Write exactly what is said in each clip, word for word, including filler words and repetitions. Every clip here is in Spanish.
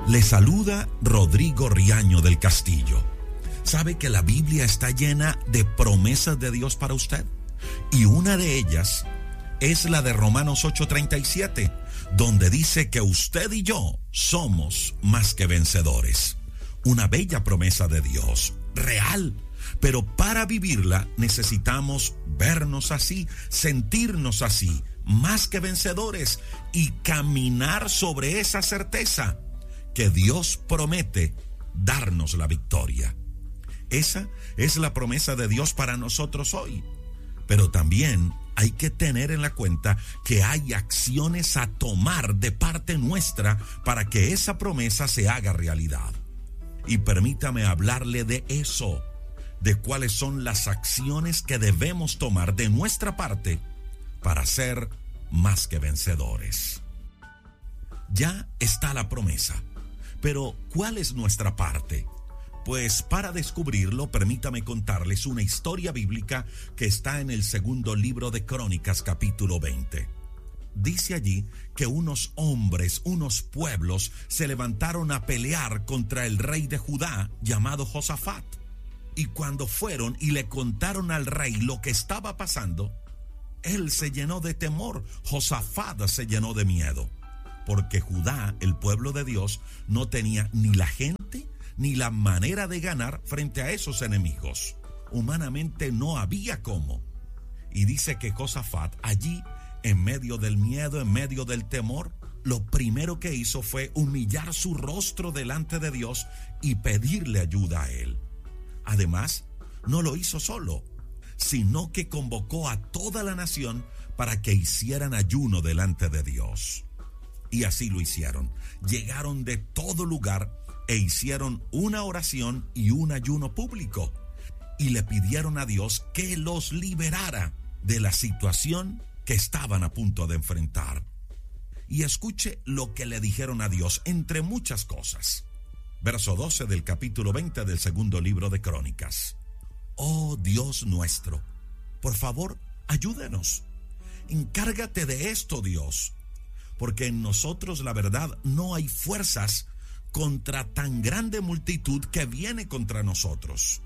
Le saluda Rodrigo Riaño del Castillo. ¿Sabe que la Biblia está llena de promesas de Dios para usted? Y una de ellas es la de Romanos ocho treinta y siete, donde dice que usted y yo somos más que vencedores. Una bella promesa de Dios, real. Pero para vivirla necesitamos vernos así, sentirnos así, más que vencedores, y caminar sobre esa certeza que Dios promete darnos la victoria. Esa es la promesa de Dios para nosotros hoy. Pero también hay que tener en la cuenta que hay acciones a tomar de parte nuestra para que esa promesa se haga realidad. Y permítame hablarle de eso, de cuáles son las acciones que debemos tomar de nuestra parte para ser más que vencedores. Ya está la promesa, pero ¿cuál es nuestra parte? Pues para descubrirlo, permítame contarles una historia bíblica que está en el segundo libro de Crónicas, capítulo veinte. Dice allí que unos hombres, unos pueblos, se levantaron a pelear contra el rey de Judá llamado Josafat. Y cuando fueron y le contaron al rey lo que estaba pasando, él se llenó de temor, Josafat se llenó de miedo, porque Judá, el pueblo de Dios, no tenía ni la gente ni la manera de ganar frente a esos enemigos. Humanamente no había cómo. Y dice que Josafat allí, en medio del miedo, en medio del temor, lo primero que hizo fue humillar su rostro delante de Dios y pedirle ayuda a él. Además, no lo hizo solo, sino que convocó a toda la nación para que hicieran ayuno delante de Dios. Y así lo hicieron. Llegaron de todo lugar e hicieron una oración y un ayuno público. Y le pidieron a Dios que los liberara de la situación que estaban a punto de enfrentar. Y escuche lo que le dijeron a Dios, entre muchas cosas. Verso doce del capítulo veinte del segundo libro de Crónicas. Oh Dios nuestro, por favor, ayúdenos. Encárgate de esto, Dios, porque en nosotros, la verdad, no hay fuerzas contra tan grande multitud que viene contra nosotros.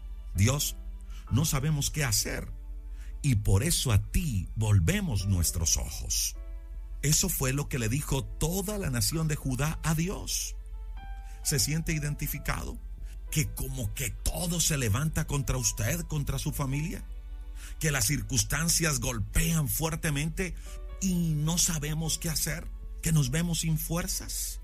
Dios, no sabemos qué hacer, y por eso a ti volvemos nuestros ojos. Eso fue lo que le dijo toda la nación de Judá a Dios. ¿Se siente identificado? Que como que todo se levanta contra usted, contra su familia, que las circunstancias golpean fuertemente y no sabemos qué hacer, que nos vemos sin fuerzas.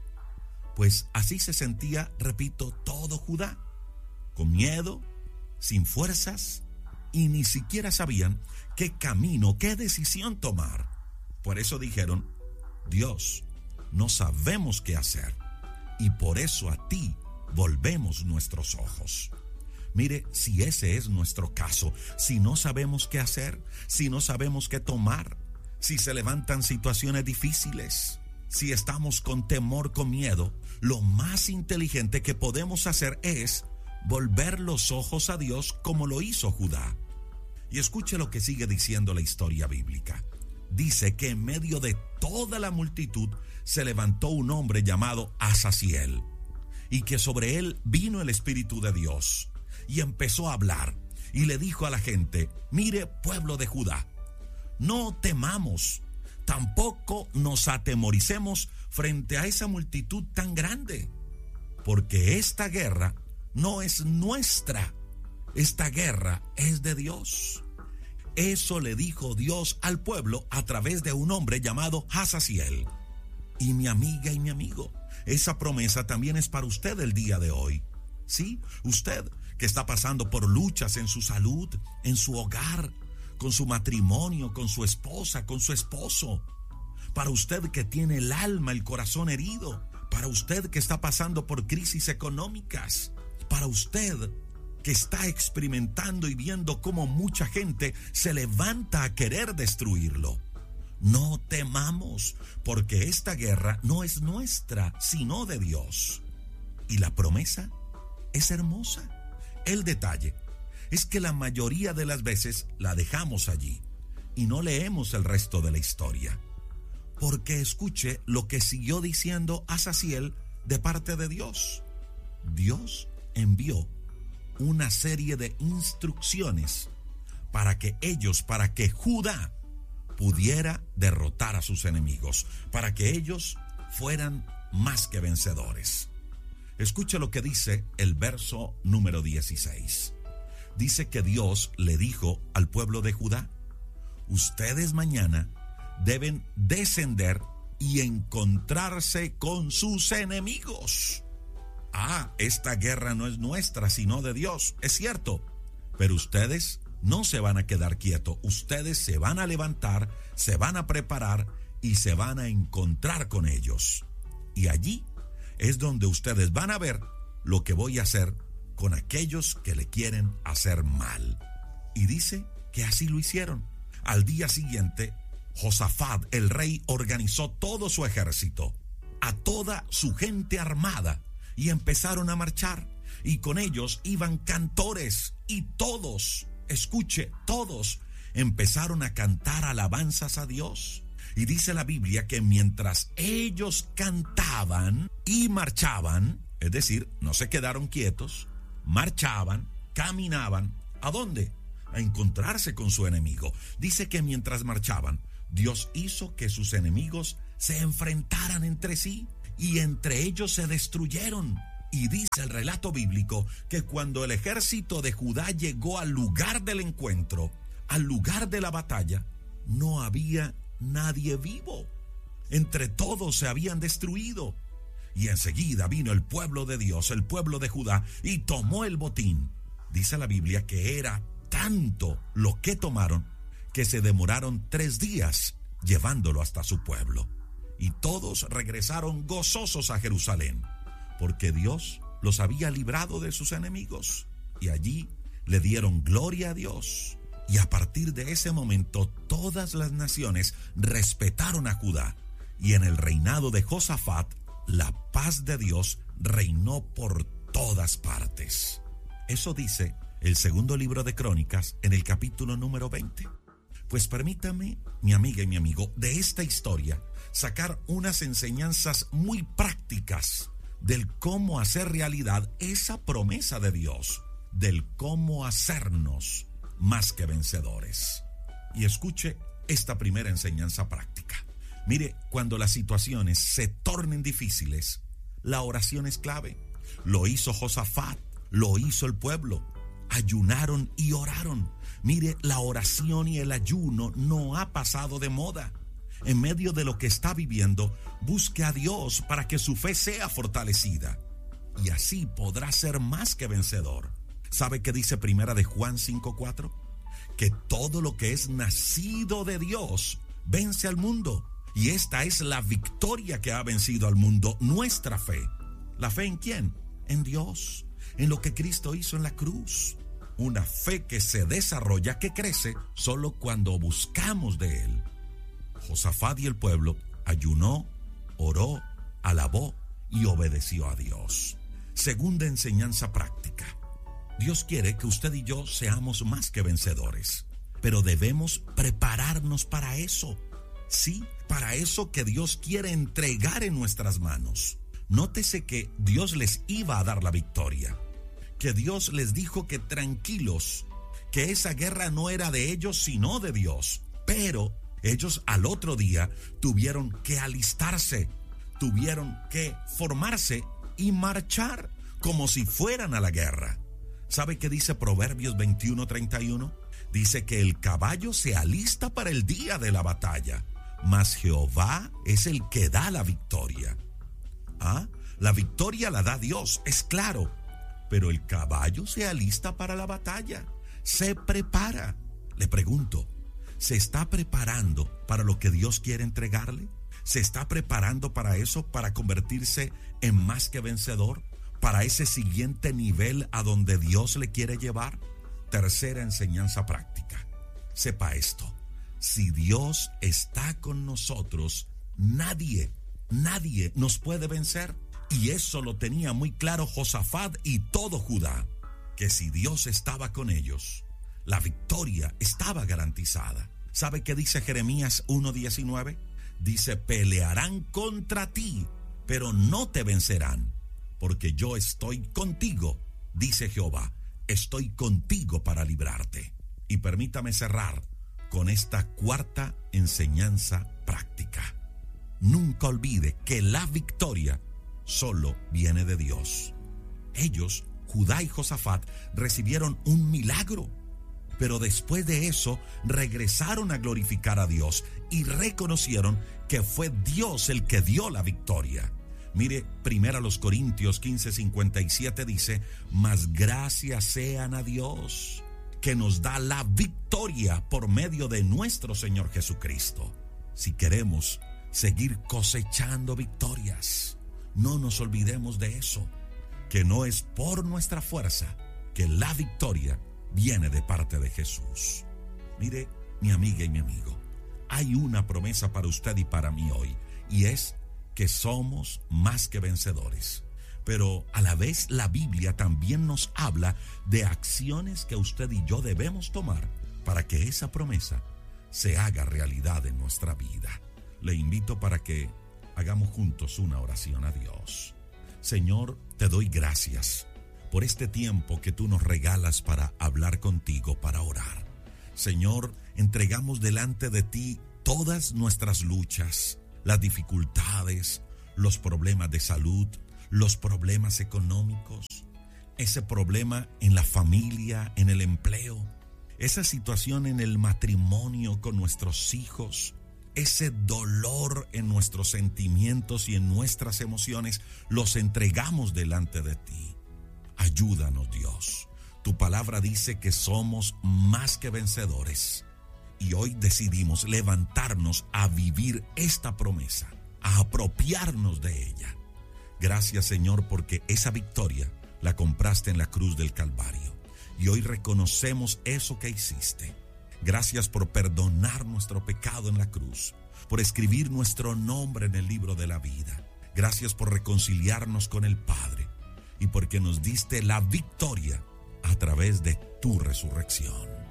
Pues así se sentía, repito, todo Judá, con miedo, sin fuerzas, y ni siquiera sabían qué camino, qué decisión tomar. Por eso dijeron: Dios, no sabemos qué hacer, y por eso a ti volvemos nuestros ojos. Mire, si ese es nuestro caso, si no sabemos qué hacer, si no sabemos qué tomar, si se levantan situaciones difíciles, si estamos con temor, con miedo, lo más inteligente que podemos hacer es volver los ojos a Dios como lo hizo Judá. Y escuche lo que sigue diciendo la historia bíblica. Dice que en medio de toda la multitud se levantó un hombre llamado Azaziel, y que sobre él vino el Espíritu de Dios, y empezó a hablar, y le dijo a la gente: mire, pueblo de Judá, no temamos, tampoco nos atemoricemos frente a esa multitud tan grande, porque esta guerra no es nuestra, esta guerra es de Dios. Eso le dijo Dios al pueblo a través de un hombre llamado Azaziel. Y mi amiga y mi amigo, esa promesa también es para usted el día de hoy. Sí, usted que está pasando por luchas en su salud, en su hogar, con su matrimonio, con su esposa, con su esposo. Para usted que tiene el alma, el corazón herido. Para usted que está pasando por crisis económicas. Para usted que está experimentando y viendo cómo mucha gente se levanta a querer destruirlo. No temamos, porque esta guerra no es nuestra, sino de Dios. Y la promesa es hermosa. El detalle es que la mayoría de las veces la dejamos allí y no leemos el resto de la historia. Porque escuche lo que siguió diciendo Azaziel de parte de Dios. Dios envió una serie de instrucciones para que ellos, para que Judá pudiera derrotar a sus enemigos, para que ellos fueran más que vencedores. Escuche lo que dice el verso número dieciséis. Dice que Dios le dijo al pueblo de Judá: ustedes mañana deben descender y encontrarse con sus enemigos. Ah, esta guerra no es nuestra, sino de Dios, es cierto, pero ustedes no se van a quedar quietos, ustedes se van a levantar, se van a preparar y se van a encontrar con ellos. Y allí es donde ustedes van a ver lo que voy a hacer con aquellos que le quieren hacer mal. Y dice que así lo hicieron. Al día siguiente, Josafat, el rey, organizó todo su ejército, a toda su gente armada, y empezaron a marchar. Y con ellos iban cantores, y todos, escuche, todos empezaron a cantar alabanzas a Dios. Y dice la Biblia que mientras ellos cantaban y marchaban, es decir, no se quedaron quietos, marchaban, caminaban, ¿a dónde? A encontrarse con su enemigo. Dice que mientras marchaban, Dios hizo que sus enemigos se enfrentaran entre sí y entre ellos se destruyeron. Y dice el relato bíblico que cuando el ejército de Judá llegó al lugar del encuentro, al lugar de la batalla, no había nadie vivo. Entre todos se habían destruido. Y enseguida vino el pueblo de Dios, el pueblo de Judá, y tomó el botín. Dice la Biblia que era tanto lo que tomaron que se demoraron tres días llevándolo hasta su pueblo. Y todos regresaron gozosos a Jerusalén, porque Dios los había librado de sus enemigos. Y allí le dieron gloria a Dios. Y a partir de ese momento todas las naciones respetaron a Judá. Y en el reinado de Josafat, la paz de Dios reinó por todas partes. Eso dice el segundo libro de Crónicas en el capítulo número veinte. Pues permítame, mi amiga y mi amigo, de esta historia sacar unas enseñanzas muy prácticas del cómo hacer realidad esa promesa de Dios, del cómo hacernos más que vencedores. Y escuche esta primera enseñanza práctica. Mire, cuando las situaciones se tornen difíciles, la oración es clave. Lo hizo Josafat, lo hizo el pueblo. Ayunaron y oraron. Mire, la oración y el ayuno no ha pasado de moda. En medio de lo que está viviendo, busque a Dios para que su fe sea fortalecida. Y así podrá ser más que vencedor. ¿Sabe qué dice Primera de Juan cinco cuatro? Que todo lo que es nacido de Dios vence al mundo. Y esta es la victoria que ha vencido al mundo, nuestra fe. ¿La fe en quién? En Dios, en lo que Cristo hizo en la cruz. Una fe que se desarrolla, que crece, solo cuando buscamos de Él. Josafat y el pueblo ayunó, oró, alabó y obedeció a Dios. Segunda enseñanza práctica. Dios quiere que usted y yo seamos más que vencedores, pero debemos prepararnos para eso. Sí, para eso que Dios quiere entregar en nuestras manos. Nótese que Dios les iba a dar la victoria, que Dios les dijo que tranquilos, que esa guerra no era de ellos sino de Dios. Pero ellos al otro día tuvieron que alistarse, tuvieron que formarse y marchar como si fueran a la guerra. ¿Sabe qué dice Proverbios veintiuno treinta y uno? Dice que el caballo se alista para el día de la batalla, mas Jehová es el que da la victoria. Ah, la victoria la da Dios, es claro, pero el caballo se alista para la batalla, se prepara. Le pregunto, ¿se está preparando para lo que Dios quiere entregarle? ¿Se está preparando para eso, para convertirse en más que vencedor? ¿Para ese siguiente nivel a donde Dios le quiere llevar? Tercera enseñanza práctica. Sepa esto. Si Dios está con nosotros, nadie, nadie nos puede vencer. Y eso lo tenía muy claro Josafat y todo Judá, que si Dios estaba con ellos, la victoria estaba garantizada. ¿Sabe qué dice Jeremías uno diecinueve? Dice, pelearán contra ti, pero no te vencerán, porque yo estoy contigo, dice Jehová, estoy contigo para librarte. Y permítame cerrar con esta cuarta enseñanza práctica. Nunca olvide que la victoria solo viene de Dios. Ellos, Judá y Josafat, recibieron un milagro, pero después de eso regresaron a glorificar a Dios y reconocieron que fue Dios el que dio la victoria. Mire, primero los Corintios quince cincuenta y siete dice: mas gracias sean a Dios, que nos da la victoria por medio de nuestro Señor Jesucristo. Si queremos seguir cosechando victorias, no nos olvidemos de eso, que no es por nuestra fuerza, que la victoria viene de parte de Jesús. Mire, mi amiga y mi amigo, hay una promesa para usted y para mí hoy, y es que somos más que vencedores. Pero a la vez la Biblia también nos habla de acciones que usted y yo debemos tomar para que esa promesa se haga realidad en nuestra vida. Le invito para que hagamos juntos una oración a Dios. Señor, te doy gracias por este tiempo que tú nos regalas para hablar contigo, para orar. Señor, entregamos delante de ti todas nuestras luchas, las dificultades, los problemas de salud, los problemas económicos, ese problema en la familia, en el empleo, esa situación en el matrimonio con nuestros hijos, ese dolor en nuestros sentimientos y en nuestras emociones, los entregamos delante de ti. Ayúdanos, Dios. Tu palabra dice que somos más que vencedores. Y hoy decidimos levantarnos a vivir esta promesa, a apropiarnos de ella. Gracias, Señor, porque esa victoria la compraste en la cruz del Calvario. Y hoy reconocemos eso que hiciste. Gracias por perdonar nuestro pecado en la cruz, por escribir nuestro nombre en el libro de la vida. Gracias por reconciliarnos con el Padre y porque nos diste la victoria a través de tu resurrección.